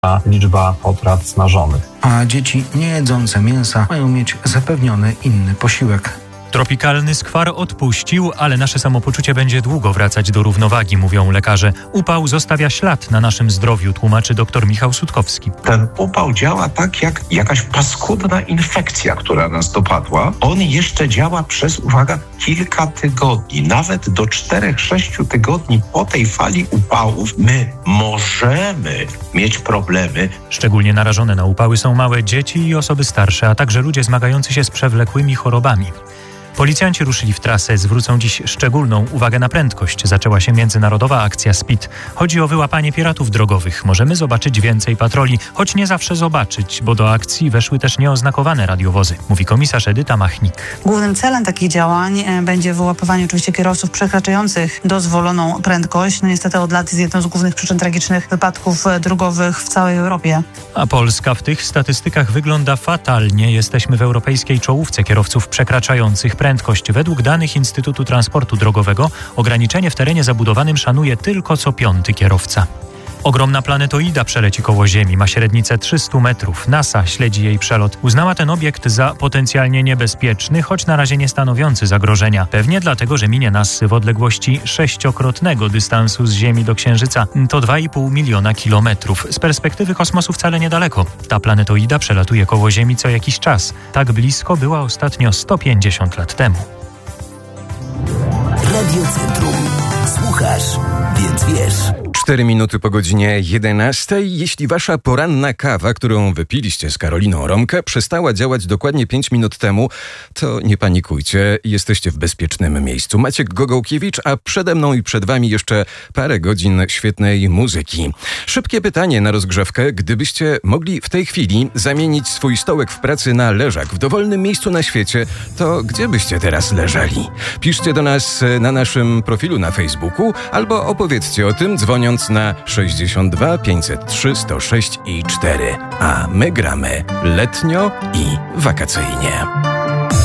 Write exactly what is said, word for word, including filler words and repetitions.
liczba potraw smażonych. A dzieci niejedzące mięsa mają mieć zapewniony inny posiłek. Tropikalny skwar odpuścił, ale nasze samopoczucie będzie długo wracać do równowagi, mówią lekarze. Upał zostawia ślad na naszym zdrowiu, tłumaczy dr Michał Sutkowski. Ten upał działa tak jak jakaś paskudna infekcja, która nas dopadła. On jeszcze działa przez, uwaga, kilka tygodni, nawet do czterech, sześciu tygodni po tej fali upałów my możemy mieć problemy. Szczególnie narażone na upały są małe dzieci i osoby starsze, a także ludzie zmagający się z przewlekłymi chorobami. Policjanci ruszyli w trasę, zwrócą dziś szczególną uwagę na prędkość. Zaczęła się międzynarodowa akcja Speed. Chodzi o wyłapanie piratów drogowych. Możemy zobaczyć więcej patroli, choć nie zawsze zobaczyć, bo do akcji weszły też nieoznakowane radiowozy, mówi komisarz Edyta Machnik. Głównym celem takich działań będzie wyłapywanie oczywiście kierowców przekraczających dozwoloną prędkość. No niestety od lat jest jedną z głównych przyczyn tragicznych wypadków drogowych w całej Europie. A Polska w tych statystykach wygląda fatalnie. Jesteśmy w europejskiej czołówce kierowców przekraczających prędkość. Według danych Instytutu Transportu Drogowego ograniczenie w terenie zabudowanym szanuje tylko co piąty kierowca. Ogromna planetoida przeleci koło Ziemi, ma średnicę trzysta metrów. NASA śledzi jej przelot. Uznała ten obiekt za potencjalnie niebezpieczny, choć na razie nie stanowiący zagrożenia. Pewnie dlatego, że minie nas w odległości sześciokrotnego dystansu z Ziemi do Księżyca. To dwa i pół miliona kilometrów. Z perspektywy kosmosu wcale niedaleko. Ta planetoida przelatuje koło Ziemi co jakiś czas. Tak blisko była ostatnio sto pięćdziesiąt lat temu. Radio Centrum. Słuchasz, więc wiesz. Cztery minuty po godzinie jedenastej. Jeśli wasza poranna kawa, którą wypiliście z Karoliną Romkę, przestała działać dokładnie pięć minut temu, to nie panikujcie, jesteście w bezpiecznym miejscu. Maciek Gogołkiewicz, a przede mną i przed wami jeszcze parę godzin świetnej muzyki. Szybkie pytanie na rozgrzewkę. Gdybyście mogli w tej chwili zamienić swój stołek w pracy na leżak w dowolnym miejscu na świecie, to gdzie byście teraz leżeli? Piszcie do nas na naszym profilu na Facebooku albo opowiedzcie o tym, dzwoniąc na sześćdziesiąt dwa pięćset trzy sto sześć i cztery. A my gramy letnio i wakacyjnie.